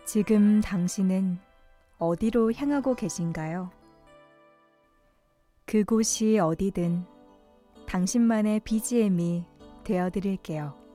지금 당신은 어디로 향하고 계신가요? 그곳이 어디든 당신만의 BGM이 되어드릴게요.